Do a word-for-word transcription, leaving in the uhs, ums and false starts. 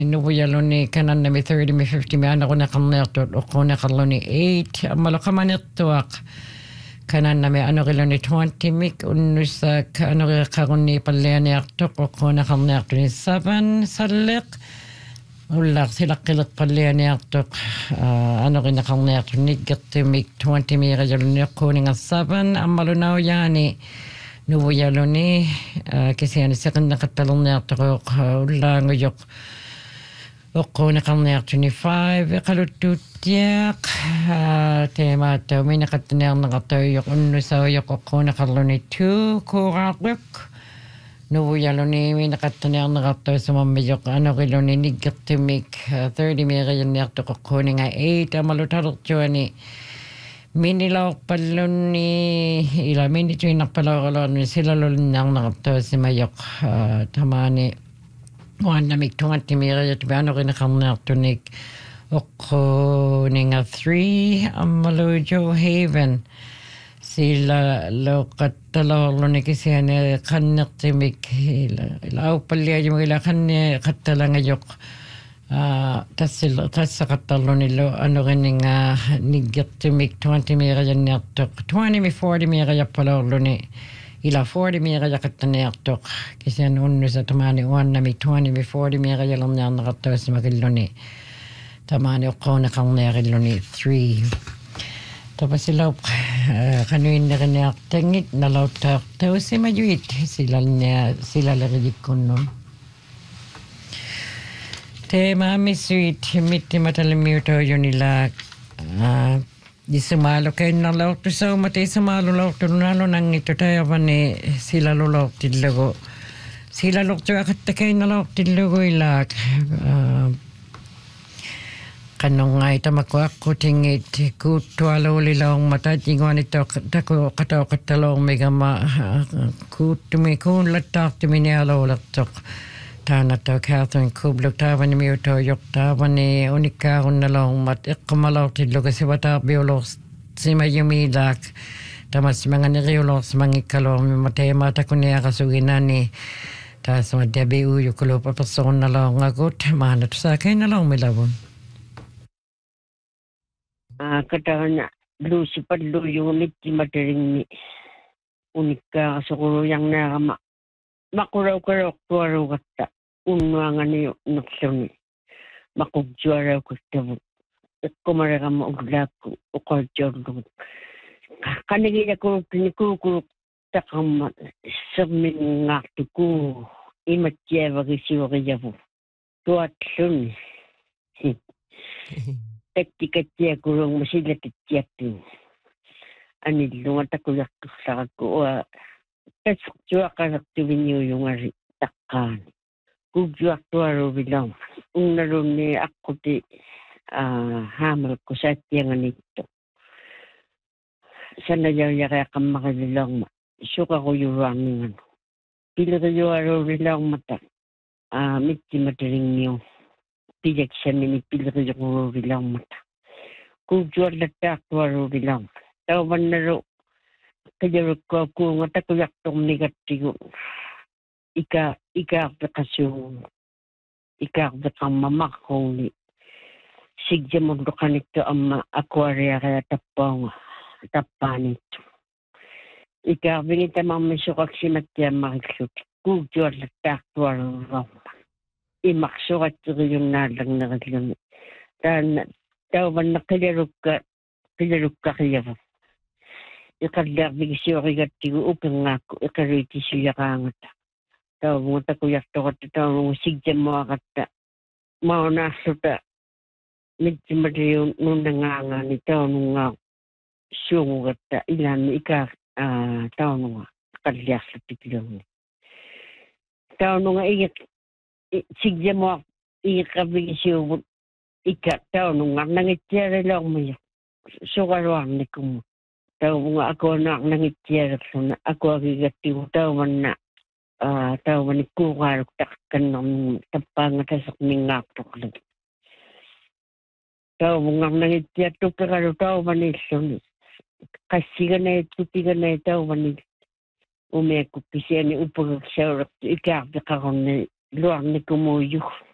Nuvuyaluni kanannami thirty mi fifty mi anaruneqarniartut uqquneqarluni eight ammaluqamanirtuaq kanannami anuriluni twenty mik unnusak anuriqarunni pallianiartuq uqquneqarniartuni seven salliq ullaarsilaqqiliq pallianiartuq anurineqarniartuni niggirtimik twenty mi rajuluni uqquninga seven ammalunauyaani nuvuyaluni kisiani seqinneqattalurniartuq ullaanguyoq uqquneqarniartuni five iqaluttuuttiaq teemaatau mineqattinearneqartauyoq unnusauyoq uqquneqarluni two kuuraarluq nuvuyaluni mineqattinearneqartau sumammiyoq anuriluni niggirtimik thirty miiriyanniartuq uqquninga eight amalutarertuani minilaorpallunni ila minituinarpalaoralorni silalulunniarneqartau simayoq tamaani Wannamik twenty miirajat bianuqineqarniartunik uqquninga three ammalu Joe Haven sila loqattalorluni kisiani qannertimik ila ila auppalliajum ila qanni qattalangayuq tassil tassaqattarluni lo anuqininga niggirtimik twenty miirajanniartuq twenty mi forty miirajappalorluni ila forty miirajaqattaneartuq kisian unnusa tamani uannami twenty mi forty miirajalorniarneqartausimakilluni tamani uqquneqarniarilluni three tapasilaup qanuinneriniartangit nalauttaartausimajuit silalnia silaleriikkunnun teemaami suit mittimatalimiutoyunilaak Isumalo kay nalauktu sa umati isumalo lauktu nalo nang ito tayo pani sila lulaukti lago. Sila lauktu akatta kay nalaukti lago ilak. Kanong nga ita makuakko tingit kutualo lilaong mata jingwan ito tako kataw katalong megama kutumi kun latak tumini alo laktok. Tana tau Catherine Kubluk tawani miuto yok tawani unikarun nalong mat iqamalaw tidlo kasi wata biolog sima yumilak tamas mga niriolog mga ikalong matema takunia kasuginani tas madabi uyu kulo papason nalong agot manat sa kay nalong milabon. Ah katana blue si padlo yung miti madaring ni unika kasukuro yang nakama makuraw-karaw kuwaraw kata unwangan niyo naksyon makugjuaraw kata kumaraka mauglaku ukarjordong kanigila ko pinikukuk takam samin ngakti ko imatyeva kisiwa kayabu tuat sun taktikatya kurang masila tatyak din anilungan takuyak sa ko Tasuk jua kanak tuwinyo yung ari takkan. Kujua tuaro bilang. Ung naroon ni ako di uh, hamal ko sa tiyangan ito. Sana yaw yaka kang makalilang. Suka ko yung running. Pila kayo aro bilang mata. Uh, Miti madaling niyo. Pilag siya mini pila kayo aro bilang mata. Kujua latak tuaro bilang. Tawan naro. Kaya ko ko ngata ko yak tong negatibo ika ika aplikasyon ika aplikang mamakong ni sigya mo dokan ito ang aquaria kaya tapong tapanito ika binita mga misukak simatya makikot kugjuar latak tuwang roma imaksukat yung nalang na kaglang dan tawan na kaliruk ka kaliruk ka kaya ikalak bigisyo kigatigo upang ngako ikariti siya kangata. Tao mo ta kuyak to kata tao mo sigya mo kata mao na suta medyo madayo nung nanganga ni tao nung nga siyong kata ilan ika tao nung nga kalyak sa tiglong ni. Tao nung nga ikat sigya mo ikabigisyo mo ika tao nung nga nangitira lang mo yan. Sukarwang ni kumo. Tau bunga ako na nangitiyar na ako agigati tau man na uh, tau man ikukar takkan ng tapang tasak mingak tuklag. Tau bunga nangitiyar to pero tau man isun kasi ka na ito tiga na tau man umeko kasi ani upag sa ikak ka kon luar ni kumuyo.